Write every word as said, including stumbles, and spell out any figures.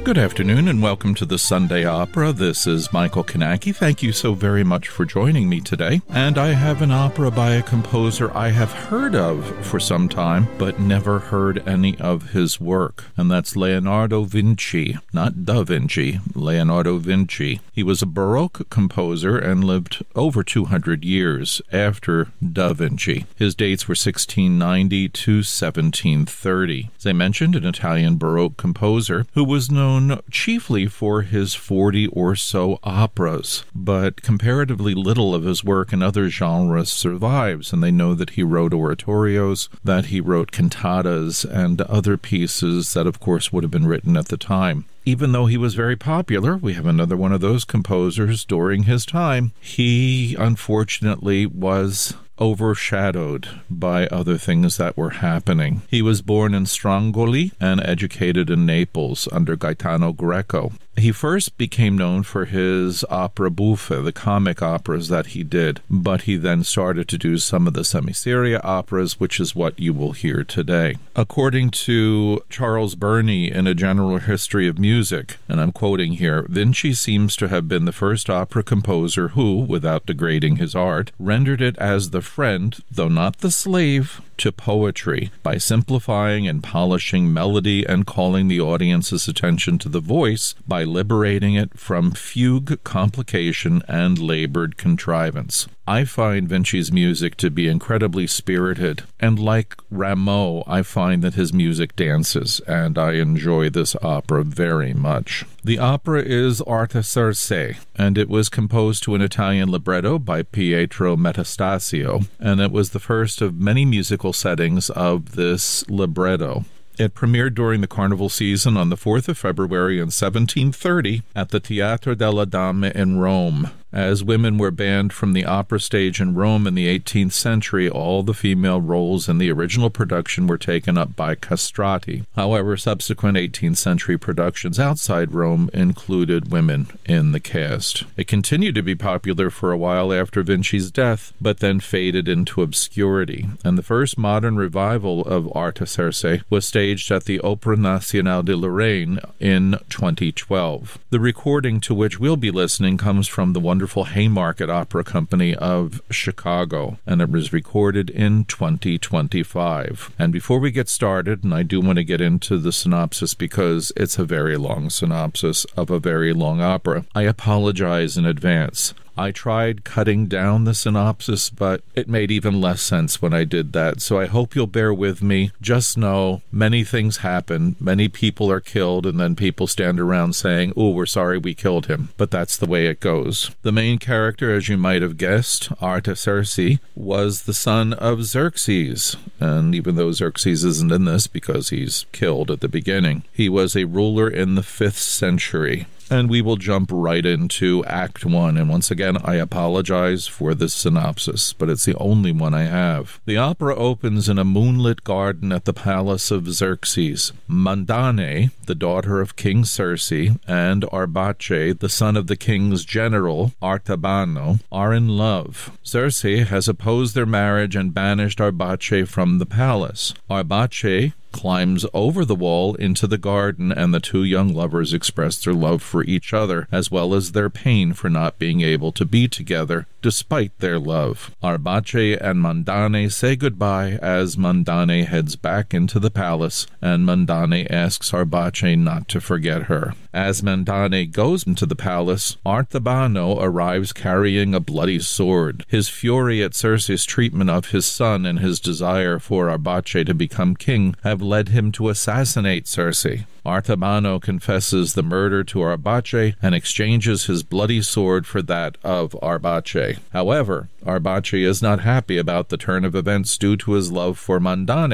Good afternoon and welcome to the Sunday Opera. This is Michael Kanaki. Thank you so very much for joining me today. And I have an opera by a composer I have heard of for some time, but never heard any of his work. And that's Leonardo Vinci, not Da Vinci, Leonardo Vinci. He was a Baroque composer and lived over two hundred years after Da Vinci. His dates were sixteen ninety to seventeen thirty. As I mentioned, an Italian Baroque composer who was known chiefly for his forty or so operas, but comparatively little of his work in other genres survives, and they know that he wrote oratorios, that he wrote cantatas, and other pieces that, of course, would have been written at the time. Even though he was very popular, we have another one of those composers during his time, he unfortunately was overshadowed by other things that were happening. He was born in Strongoli and educated in Naples under Gaetano Greco. He first became known for his opera buffa, the comic operas that he did, but he then started to do some of the semiseria operas, which is what you will hear today. According to Charles Burney in A General History of Music, and I'm quoting here, Vinci seems to have been the first opera composer who, without degrading his art, rendered it as the friend, though not the slave, to poetry by simplifying and polishing melody and calling the audience's attention to the voice by liberating it from fugue, complication, and labored contrivance. I find Vinci's music to be incredibly spirited, and like Rameau, I find that his music dances, and I enjoy this opera very much. The opera is Artaserse, and it was composed to an Italian libretto by Pietro Metastasio, and it was the first of many musical settings of this libretto. It premiered during the Carnival season on the fourth of February in seventeen thirty at the Teatro delle Dame in Rome. As women were banned from the opera stage in Rome in the eighteenth century, all the female roles in the original production were taken up by castrati. However, subsequent eighteenth century productions outside Rome included women in the cast. It continued to be popular for a while after Vinci's death, but then faded into obscurity, and the first modern revival of Artaserse was staged at the Opera Nationale de Lorraine in twenty twelve. The recording to which we'll be listening comes from the wonderful Haymarket Opera Company of Chicago, and it was recorded in twenty twenty-five. And before we get started, and I do want to get into the synopsis because it's a very long synopsis of a very long opera, I apologize in advance. I tried cutting down the synopsis, but it made even less sense when I did that, so I hope you'll bear with me. Just know many things happen, many people are killed, and then people stand around saying, oh, we're sorry we killed him, but that's the way it goes. The main character, as you might have guessed, Artaserse, was the son of Xerxes, and even though Xerxes isn't in this because he's killed at the beginning, he was a ruler in the fifth century. And we will jump right into Act One. And once again, I apologize for this synopsis, but it's the only one I have. The opera opens in a moonlit garden at the palace of Xerxes. Mandane, the daughter of King Circe, and Arbace, the son of the king's general, Artabano, are in love. Circe has opposed their marriage and banished Arbace from the palace. Arbace climbs over the wall into the garden, and the two young lovers express their love for each other, as well as their pain for not being able to be together despite their love. Arbace and Mandane say goodbye as Mandane heads back into the palace, and Mandane asks Arbace not to forget her. As Mandane goes into the palace, Artabano arrives carrying a bloody sword. His fury at Circe's treatment of his son and his desire for Arbace to become king have led him to assassinate Circe. Artabano confesses the murder to Arbace and exchanges his bloody sword for that of Arbace. However, Arbace is not happy about the turn of events due to his love for Mandane,